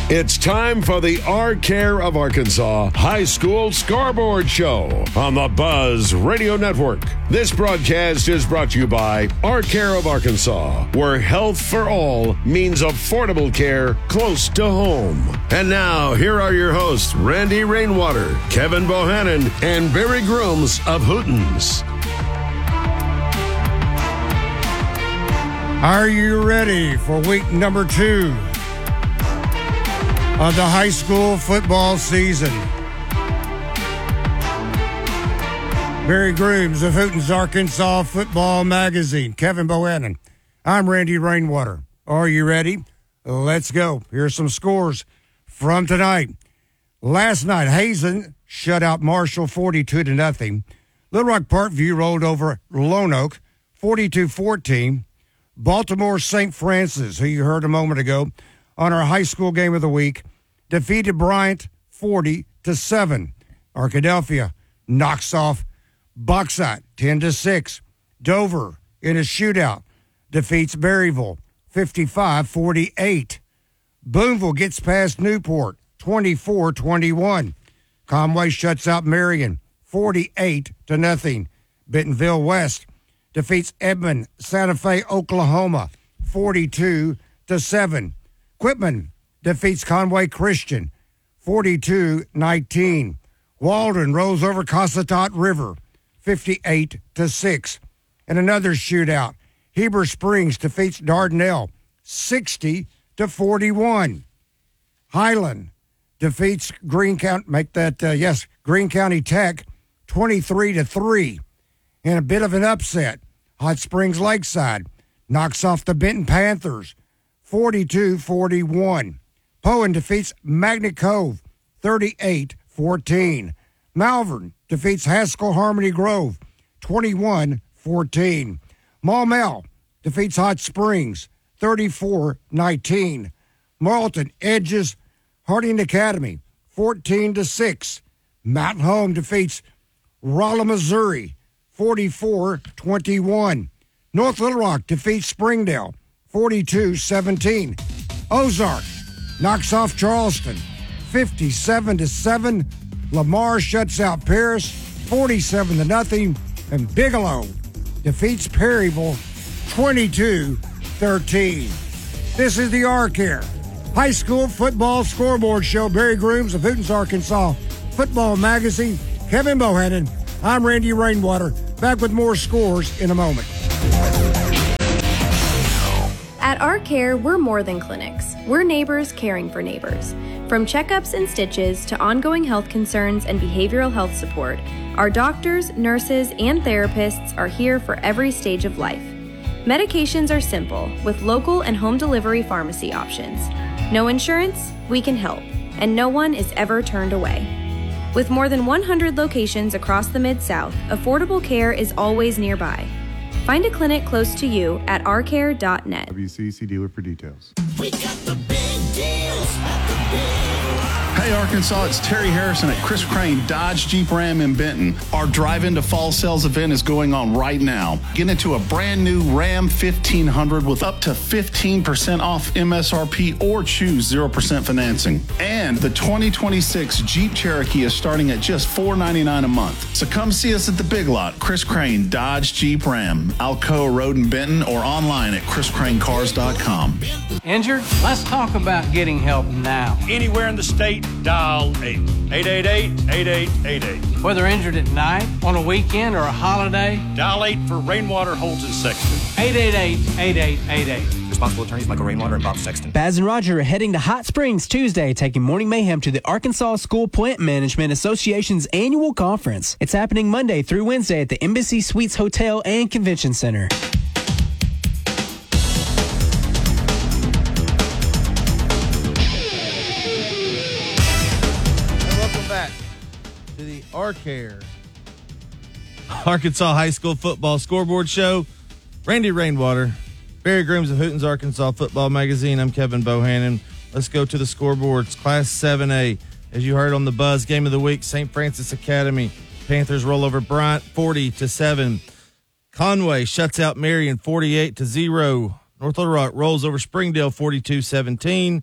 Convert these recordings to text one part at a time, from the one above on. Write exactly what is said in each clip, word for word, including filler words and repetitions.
It's time for the Our Care of Arkansas High School Scoreboard Show on the Buzz Radio Network. This broadcast is brought to you by Our Care of Arkansas, where health for all means affordable care close to home. And now, here are your hosts, Randy Rainwater, Kevin Bohannon, and Barry Grooms of Hootens. Are you ready for week number two of the high school football season? Barry Grooms of Hootens Arkansas Football Magazine. Kevin Bohannon. I'm Randy Rainwater. Are you ready? Let's go. Here's some scores from tonight. Last night, Hazen shut out Marshall forty-two to nothing. Little Rock Parkview rolled over Lone Oak forty-two fourteen. Baltimore Saint Francis, who you heard a moment ago on our high school game of the week, defeated Bryant forty to seven. Arkadelphia knocks off Bauxite ten to six. Dover in a shootout defeats Berryville fifty-five forty-eight. Boonville gets past Newport twenty-four twenty-one. Conway shuts out Marion forty-eight to nothing. Bentonville West defeats Edmond Santa Fe, Oklahoma, forty-two to seven. Quitman defeats Conway Christian, forty-two nineteen. Walden rolls over Cossatot River, fifty-eight to six. And another shootout, Heber Springs defeats Dardanelle, sixty to forty-one. Highland defeats Greene County, make that, uh, yes, Greene County Tech, twenty-three to three. And a bit of an upset, Hot Springs Lakeside knocks off the Benton Panthers, forty-two forty-one. Poen defeats Magnet Cove, thirty-eight fourteen. Malvern defeats Haskell Harmony Grove, twenty-one fourteen. Maumelle defeats Hot Springs, thirty-four nineteen. Marlton edges Harding Academy, fourteen to six. Mountain Home defeats Rolla, Missouri, forty-four twenty-one. North Little Rock defeats Springdale, forty-two seventeen. Ozark knocks off Charleston, fifty-seven to seven. Lamar shuts out Paris, forty-seven to nothing. And Bigelow defeats Perryville, twenty-two thirteen. This is the Our Care High School Football Scoreboard Show. Barry Grooms of Hootens, Arkansas Football Magazine. Kevin Bohannon. I'm Randy Rainwater. Back with more scores in a moment. At Our Care, we're more than clinics. We're neighbors caring for neighbors. From checkups and stitches to ongoing health concerns and behavioral health support, our doctors, nurses, and therapists are here for every stage of life. Medications are simple, with local and home delivery pharmacy options. No insurance? We can help. And no one is ever turned away. With more than one hundred locations across the Mid-South, affordable care is always nearby. Find a clinic close to you at our care dot net. W C C dealer for details. We got the big deals at the big. Hey Arkansas, it's Terry Harrison at Chris Crane Dodge Jeep Ram in Benton. Our drive into fall sales event is going on right now. Get into a brand new Ram fifteen hundred with up to fifteen percent off M S R P or choose zero percent financing. And the twenty twenty-six Jeep Cherokee is starting at just four ninety-nine a month. So come see us at the Big Lot, Chris Crane Dodge Jeep Ram, Alcoa Road in Benton, or online at chris crane cars dot com. Injured? Let's talk about getting help now. Anywhere in the state, dial eight eight eight eight, eight eight eight eight. Whether injured at night, on a weekend, or a holiday, dial eight for Rainwater Holds and Sexton. eight eight eight, eight eight eight eight. Responsible attorneys Michael Rainwater and Bob Sexton. Baz and Roger are heading to Hot Springs Tuesday, taking Morning Mayhem to the Arkansas School Plant Management Association's annual conference. It's happening Monday through Wednesday at the Embassy Suites Hotel and Convention Center. To the Our Care Arkansas High School Football Scoreboard Show. Randy Rainwater, Barry Grooms of Hootens Arkansas Football Magazine. I'm Kevin Bohannon. Let's go to the scoreboards. Class seven A. As you heard on the Buzz Game of the Week, Saint Francis Academy. Panthers roll over Bryant forty to seven. Conway shuts out Marion forty-eight to zero. North Little Rock rolls over Springdale forty-two seventeen.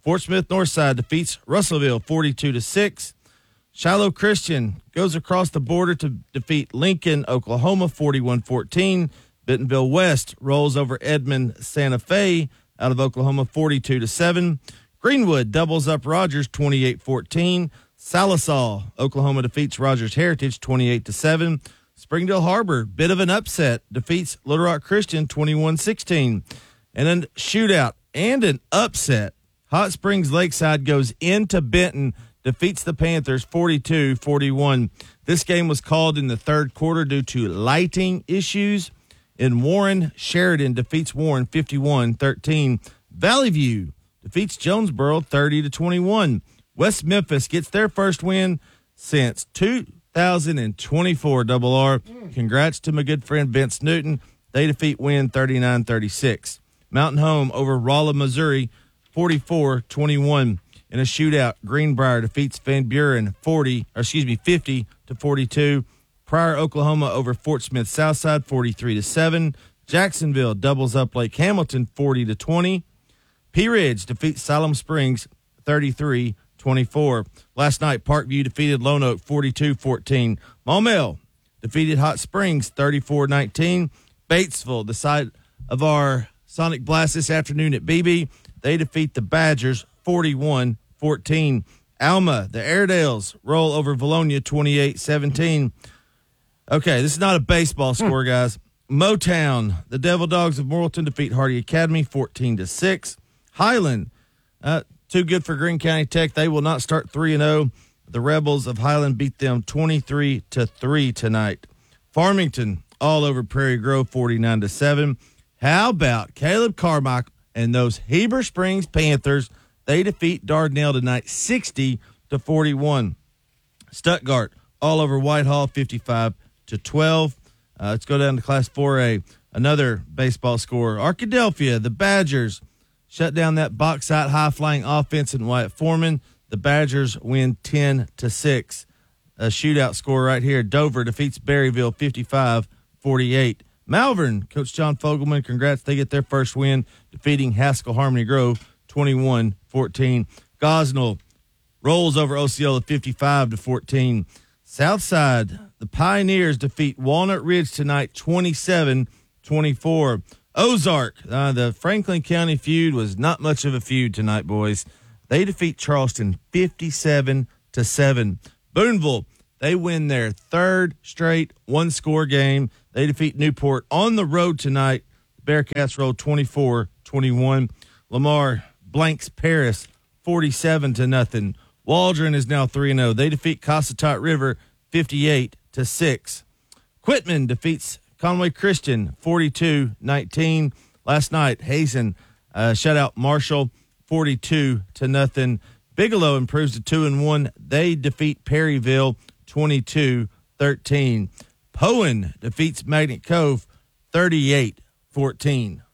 Fort Smith Northside defeats Russellville forty-two to six. Shiloh Christian goes across the border to defeat Lincoln, Oklahoma forty-one fourteen. Bentonville West rolls over Edmond Santa Fe out of Oklahoma forty-two to seven. Greenwood doubles up Rogers twenty-eight fourteen. Salisaw, Oklahoma defeats Rogers Heritage twenty-eight to seven. Springdale Harbor, bit of an upset, defeats Little Rock Christian twenty-one sixteen. And then shootout and an upset. Hot Springs Lakeside goes into Benton, defeats the Panthers forty-two forty-one. This game was called in the third quarter due to lighting issues. In Warren, Sheridan defeats Warren fifty-one thirteen. Valley View defeats Jonesboro thirty to twenty-one. West Memphis gets their first win since two thousand twenty-four. Double R. Congrats to my good friend Vince Newton. They defeat Wynn thirty-nine thirty-six. Mountain Home over Rolla, Missouri forty-four twenty-one. In a shootout, Greenbrier defeats Van Buren forty, or excuse me, fifty to forty-two. Pryor, Oklahoma over Fort Smith Southside forty-three to seven. Jacksonville doubles up Lake Hamilton forty to twenty. Pea Ridge defeats Siloam Springs thirty-three twenty-four. Last night, Parkview defeated Lone Oak forty-two fourteen. Maumelle defeated Hot Springs thirty-four nineteen. Batesville, the site of our Sonic Blast this afternoon at B B, they defeat the Badgers forty-one fourteen. Alma, the Airedales, roll over Valonia twenty-eight seventeen. Okay, this is not a baseball score, guys. Motown, the Devil Dogs of Morrilton defeat Hardy Academy fourteen to six. Highland, uh, too good for Greene County Tech. They will not start three and oh. The Rebels of Highland beat them twenty-three to three tonight. Farmington, all over Prairie Grove forty-nine to seven. How about Caleb Carmichael and those Heber Springs Panthers? They defeat Dardanelle tonight sixty to forty-one. Stuttgart, all over Whitehall fifty-five to twelve. Uh, let's go down to Class four A. Another baseball score. Arkadelphia, the Badgers, shut down that Bauxite high-flying offense in Wyatt Foreman. The Badgers win ten to six. A shootout score right here. Dover defeats Berryville fifty-five forty-eight. Malvern, Coach John Fogelman, congrats. They get their first win, defeating Haskell Harmony Grove twenty-one fourteen. Gosnell rolls over Osceola fifty-five to fourteen. Southside, the Pioneers defeat Walnut Ridge tonight twenty-seven twenty-four. Ozark, uh, the Franklin County feud was not much of a feud tonight, boys. They defeat Charleston fifty-seven to seven. Booneville, they win their third straight one-score game. They defeat Newport on the road tonight. Bearcats roll twenty-four twenty-one. Lamar blanks Paris forty-seven to nothing. Waldron is now three and oh. They defeat Cossatot River fifty-eight to six. Quitman defeats Conway Christian forty-two nineteen. Last night, Hazen uh, shut out Marshall forty-two to nothing. Bigelow improves to two and one. They defeat Perryville twenty-two thirteen. Poen defeats Magnet Cove thirty-eight fourteen.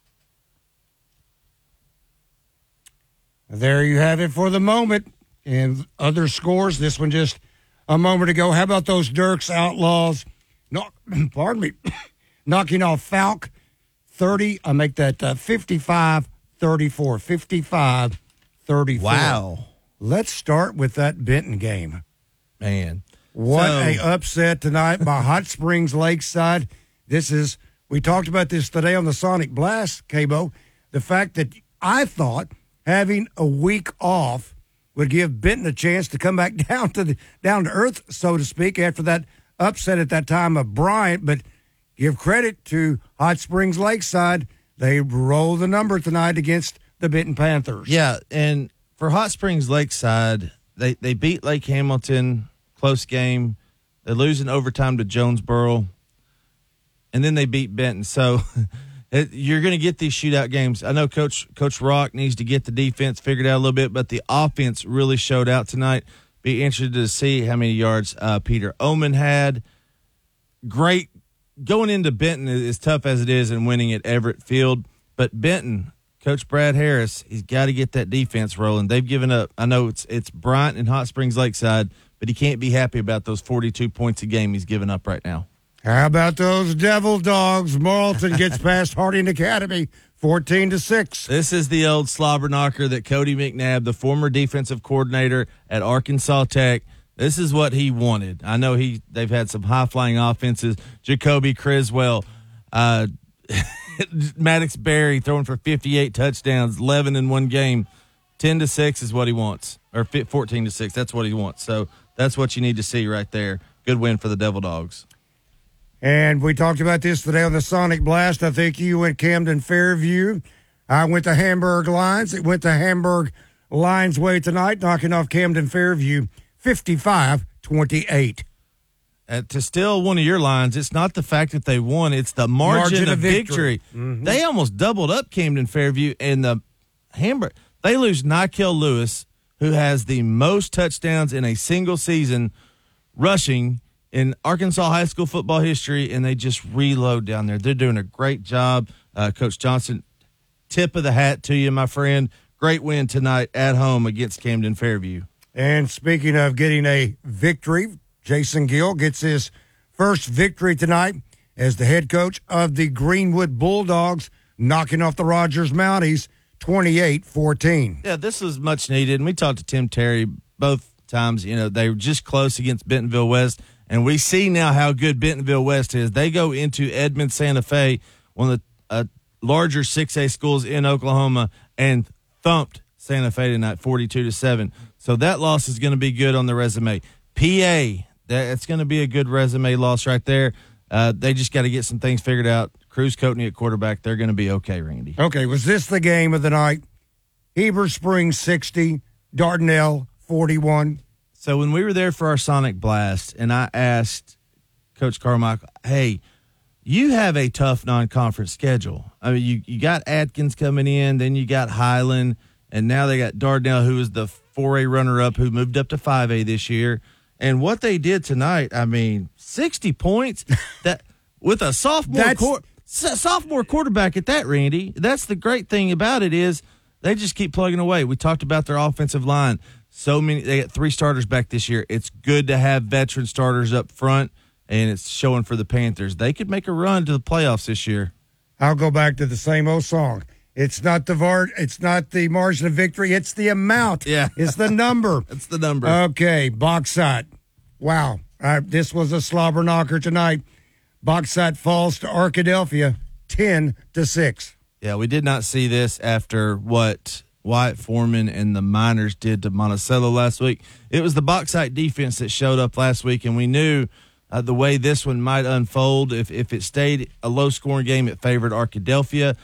There you have it for the moment. And other scores, this one just a moment ago. How about those Dirks Outlaws? No, pardon me. Knocking off Falk thirty. I make that uh, fifty-five thirty-four. fifty-five thirty-four. Wow. Let's start with that Benton game. Man. What so, a upset tonight by Hot Springs Lakeside. This is, we talked about this today on the Sonic Blast, Cabo. The fact that I thought having a week off would give Benton a chance to come back down to the down to earth, so to speak, after that upset at that time of Bryant. But give credit to Hot Springs Lakeside. They roll the number tonight against the Benton Panthers. Yeah, and for Hot Springs Lakeside, they, they beat Lake Hamilton, close game. They lose in overtime to Jonesboro, and then they beat Benton. So it, you're going to get these shootout games. I know Coach Coach Rock needs to get the defense figured out a little bit, but the offense really showed out tonight. Be interested to see how many yards uh, Peter Oman had. Great. Going into Benton is tough as it is and winning at Everett Field. But Benton, Coach Brad Harris, he's got to get that defense rolling. They've given up. I know it's it's Bryant and Hot Springs Lakeside, but he can't be happy about those forty-two points a game he's giving up right now. How about those Devil Dogs? Morrilton gets past Harding Academy fourteen to six. This is the old slobber knocker that Cody McNabb, the former defensive coordinator at Arkansas Tech, this is what he wanted. I know he they've had some high-flying offenses. Jacoby Criswell, uh, Maddox Berry throwing for fifty-eight touchdowns, eleven in one game. ten to six is what he wants, or fourteen to six. That's what he wants. So that's what you need to see right there. Good win for the Devil Dogs. And we talked about this today on the Sonic Blast. I think you went Camden Fairview. I went to Hamburg Lions. It went to Hamburg Lions way tonight, knocking off Camden Fairview fifty-five twenty-eight. Uh, to steal one of your lines, it's not the fact that they won, it's the margin, margin of, of victory. victory. Mm-hmm. They almost doubled up Camden Fairview, and the Hamburg, they lose Nykel Lewis, who has the most touchdowns in a single season rushing in Arkansas high school football history, and they just reload down there. They're doing a great job. Uh, Coach Johnson, tip of the hat to you, my friend. Great win tonight at home against Camden Fairview. And speaking of getting a victory, Jason Gill gets his first victory tonight as the head coach of the Greenwood Bulldogs, knocking off the Rogers Mounties twenty-eight fourteen. Yeah, this was much needed. And we talked to Tim Terry both times. You know, they were just close against Bentonville West. And we see now how good Bentonville West is. They go into Edmond Santa Fe, one of the uh, larger six A schools in Oklahoma, and thumped Santa Fe tonight forty-two to seven. So that loss is going to be good on the resume. P A, that's going to be a good resume loss right there. Uh, they just got to get some things figured out. Cruz Coatney at quarterback, they're going to be okay, Randy. Okay, was this the game of the night? Heber Springs sixty, Dardanelle forty-one. So when we were there for our Sonic Blast, and I asked Coach Carmichael, hey, you have a tough non-conference schedule. I mean, you, you got Atkins coming in, then you got Highland, and now they got Dardanelle, who is the four A runner-up who moved up to five A this year. And what they did tonight, I mean, sixty points that with a sophomore qu- sophomore quarterback at that, Randy. That's the great thing about it is they just keep plugging away. We talked about their offensive line. So many, they got three starters back this year. It's good to have veteran starters up front, and it's showing for the Panthers. They could make a run to the playoffs this year. I'll go back to the same old song. It's not the var- It's not the margin of victory. It's the amount. Yeah, it's the number. It's the number. Okay, Bauxite. Wow, uh, this was a slobber knocker tonight. Bauxite falls to Arkadelphia, ten to six. Yeah, we did not see this after what Wyatt Foreman and the Miners did to Monticello last week. It was the Bauxite defense that showed up last week, and we knew uh, the way this one might unfold. If if it stayed a low-scoring game, it favored Arkadelphia.